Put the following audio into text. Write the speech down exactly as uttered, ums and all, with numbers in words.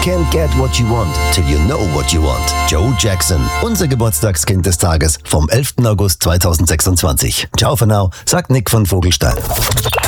can't get what you want till you know what you want. Joe Jackson, unser Geburtstagskind des Tages vom elften August zweitausendsechsundzwanzig. Ciao for now, sagt Nick von Vogelstein.